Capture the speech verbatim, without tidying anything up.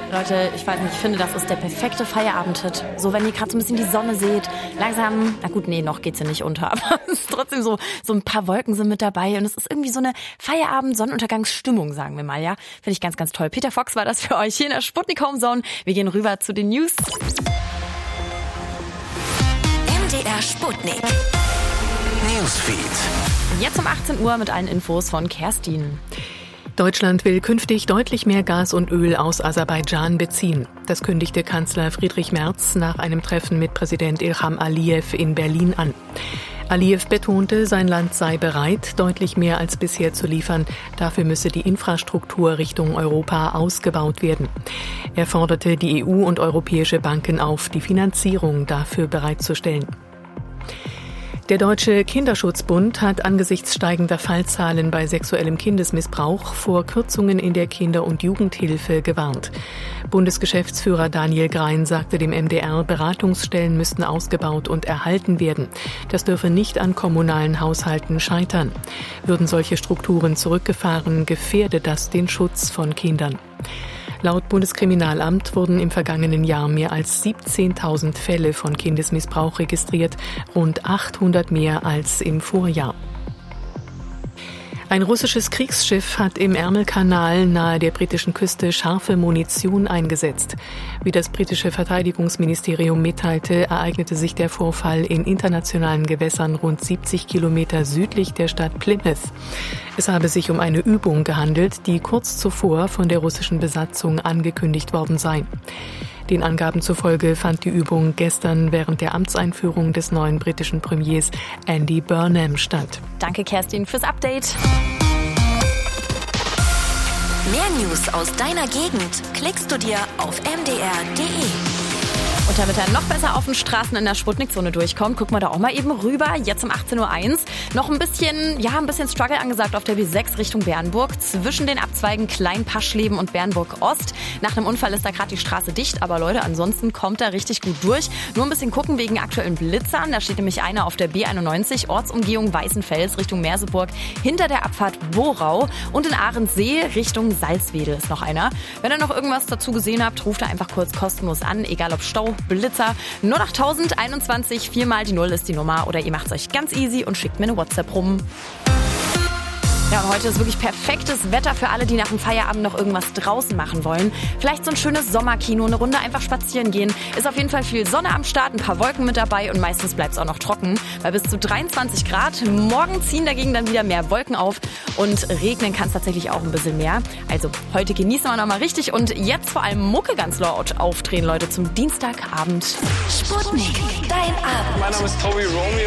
Leute, ich weiß nicht, ich finde, das ist der perfekte Feierabendhit. So, wenn ihr gerade so ein bisschen die Sonne seht, langsam, na gut, nee, noch geht's ja nicht unter, aber es ist trotzdem so, so ein paar Wolken sind mit dabei und es ist irgendwie so eine Feierabend-Sonnenuntergangsstimmung, sagen wir mal, ja. Finde ich ganz, ganz toll. Peter Fox war das für euch hier in der Sputnik Homezone. Wir gehen rüber zu den News. M D R Sputnik Newsfeed. Jetzt um achtzehn Uhr mit allen Infos von Kerstin. Deutschland will künftig deutlich mehr Gas und Öl aus Aserbaidschan beziehen. Das kündigte Kanzler Friedrich Merz nach einem Treffen mit Präsident Ilham Aliyev in Berlin an. Aliyev betonte, sein Land sei bereit, deutlich mehr als bisher zu liefern. Dafür müsse die Infrastruktur Richtung Europa ausgebaut werden. Er forderte die E U und europäische Banken auf, die Finanzierung dafür bereitzustellen. Der Deutsche Kinderschutzbund hat angesichts steigender Fallzahlen bei sexuellem Kindesmissbrauch vor Kürzungen in der Kinder- und Jugendhilfe gewarnt. Bundesgeschäftsführer Daniel Grein sagte dem M D R, Beratungsstellen müssten ausgebaut und erhalten werden. Das dürfe nicht an kommunalen Haushalten scheitern. Würden solche Strukturen zurückgefahren, gefährde das den Schutz von Kindern. Laut Bundeskriminalamt wurden im vergangenen Jahr mehr als siebzehntausend Fälle von Kindesmissbrauch registriert, rund achthundert mehr als im Vorjahr. Ein russisches Kriegsschiff hat im Ärmelkanal nahe der britischen Küste scharfe Munition eingesetzt. Wie das britische Verteidigungsministerium mitteilte, ereignete sich der Vorfall in internationalen Gewässern rund siebzig Kilometer südlich der Stadt Plymouth. Es habe sich um eine Übung gehandelt, die kurz zuvor von der russischen Besatzung angekündigt worden sei. Den Angaben zufolge fand die Übung gestern während der Amtseinführung des neuen britischen Premiers Andy Burnham statt. Danke, Kerstin, fürs Update. Mehr News aus deiner Gegend klickst du dir auf m d r punkt d e. Und damit er noch besser auf den Straßen in der Sputnik-Zone durchkommt, gucken wir da auch mal eben rüber. Jetzt um achtzehn Uhr eins. Noch ein bisschen, ja, ein bisschen Struggle angesagt auf der B sechs Richtung Bernburg. Zwischen den Abzweigen Klein-Paschleben und Bernburg-Ost. Nach einem Unfall ist da gerade die Straße dicht. Aber Leute, ansonsten kommt da richtig gut durch. Nur ein bisschen gucken wegen aktuellen Blitzern. Da steht nämlich einer auf der B einundneunzig, Ortsumgehung Weißenfels Richtung Merseburg. Hinter der Abfahrt Borau. Und in Ahrensee Richtung Salzwedel ist noch einer. Wenn ihr noch irgendwas dazu gesehen habt, ruft da einfach kurz kostenlos an. Egal ob Stau, Blitzer, null acht null null einundzwanzig, viermal die Null ist die Nummer oder ihr macht es euch ganz easy und schickt mir eine WhatsApp rum. Ja, und heute ist wirklich perfektes Wetter für alle, die nach dem Feierabend noch irgendwas draußen machen wollen. Vielleicht so ein schönes Sommerkino, eine Runde einfach spazieren gehen. Ist auf jeden Fall viel Sonne am Start, ein paar Wolken mit dabei und meistens bleibt es auch noch trocken. Bei bis zu dreiundzwanzig Grad. Morgen ziehen dagegen dann wieder mehr Wolken auf und regnen kann es tatsächlich auch ein bisschen mehr. Also heute genießen wir nochmal richtig und jetzt vor allem Mucke ganz laut aufdrehen, Leute, zum Dienstagabend. Sputnik, dein Abend. Mein Name ist Tobi Romeo.